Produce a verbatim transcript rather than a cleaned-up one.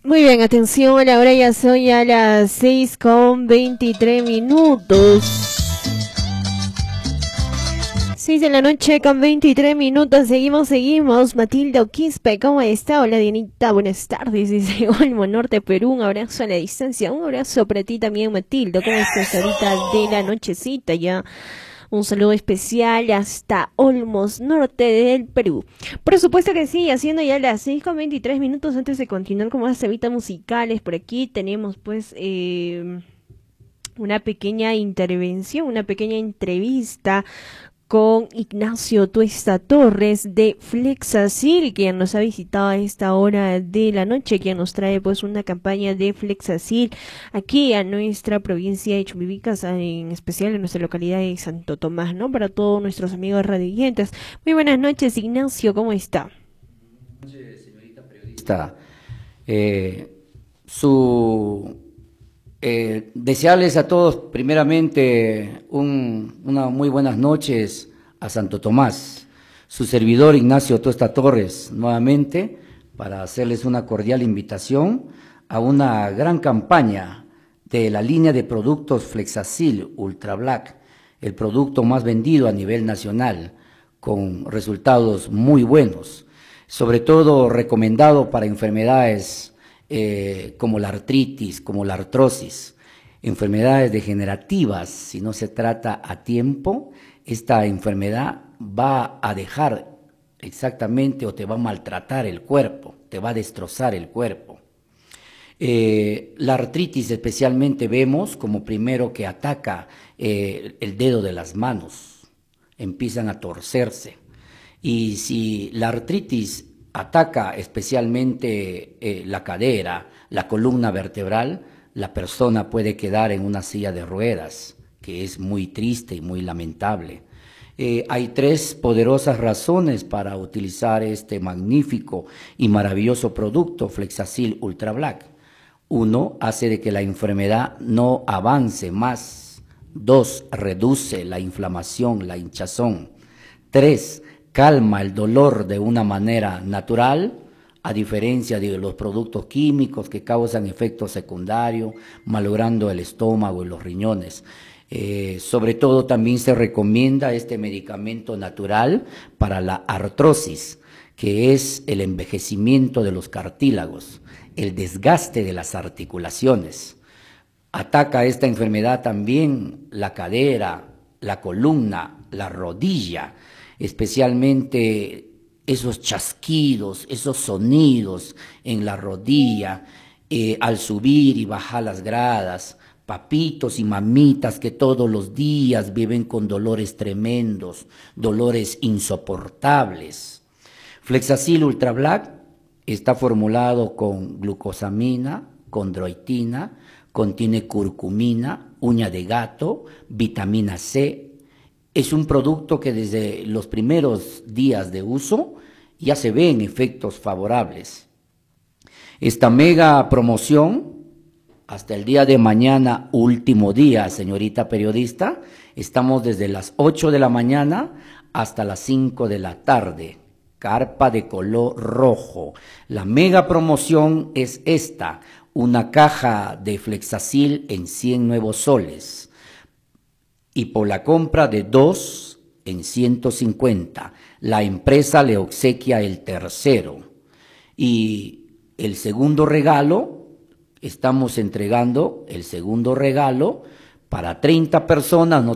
Muy bien, atención, ahora ya son a las seis con veintitrés minutos. seis de la noche con veintitrés minutos, seguimos, seguimos. Matilda Quispe, ¿cómo está? Hola, Dianita, buenas tardes. Dice Olmo Norte, Perú, un abrazo a la distancia. Un abrazo para ti también, Matilda. ¿Cómo estás ahorita de la nochecita ya? Un saludo especial hasta Olmos Norte del Perú. Por supuesto que sí, haciendo ya las seis con veintitrés minutos antes de continuar con más temas musicales. Por aquí tenemos pues eh, una pequeña intervención, una pequeña entrevista con Ignacio Tuesta Torres de Flexacil, quien nos ha visitado a esta hora de la noche, quien nos trae pues una campaña de Flexacil aquí a nuestra provincia de Chumbivicas, en especial en nuestra localidad de Santo Tomás, ¿no? Para todos nuestros amigos radioyentes. Muy buenas noches, Ignacio, ¿cómo está? Buenas noches, señorita periodista. Eh, su Eh, desearles a todos primeramente un, una muy buenas noches a Santo Tomás, su servidor Ignacio Tuesta Torres, nuevamente para hacerles una cordial invitación a una gran campaña de la línea de productos Flexacil Ultra Black, el producto más vendido a nivel nacional, con resultados muy buenos, sobre todo recomendado para enfermedades Eh, como la artritis, como la artrosis, enfermedades degenerativas. Si no se trata a tiempo, esta enfermedad va a dejar exactamente o te va a maltratar el cuerpo, te va a destrozar el cuerpo. Eh, la artritis especialmente vemos como primero que ataca eh, el dedo de las manos, empiezan a torcerse. Y si la artritis ataca especialmente eh, la cadera, la columna vertebral, la persona puede quedar en una silla de ruedas, que es muy triste y muy lamentable. Eh, hay tres poderosas razones para utilizar este magnífico y maravilloso producto Flexacil Ultra Black. Uno, hace de que la enfermedad no avance más. Dos, reduce la inflamación, la hinchazón. Tres, calma el dolor de una manera natural, a diferencia de los productos químicos que causan efectos secundarios, malogrando el estómago y los riñones. Eh, sobre todo también se recomienda este medicamento natural para la artrosis, que es el envejecimiento de los cartílagos, el desgaste de las articulaciones. Ataca esta enfermedad también la cadera, la columna, la rodilla, especialmente esos chasquidos, esos sonidos en la rodilla, eh, al subir y bajar las gradas, papitos y mamitas que todos los días viven con dolores tremendos, dolores insoportables. Flexacil Ultra Black está formulado con glucosamina, condroitina, contiene curcumina, uña de gato, vitamina C. Es un producto que desde los primeros días de uso ya se ven efectos favorables. Esta mega promoción, hasta el día de mañana, último día, señorita periodista, estamos desde las ocho de la mañana hasta las cinco de la tarde. Carpa de color rojo. La mega promoción es esta, una caja de Flexacil en cien nuevos soles. Y por la compra de dos en ciento cincuenta, la empresa le obsequia el tercero. Y el segundo regalo, estamos entregando el segundo regalo para treinta personas, no